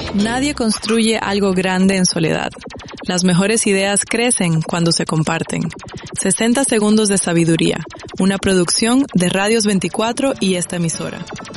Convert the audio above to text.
Nadie construye algo grande en soledad. Las mejores ideas crecen cuando se comparten. 60 segundos de sabiduría, una producción de Radios 24 y esta emisora.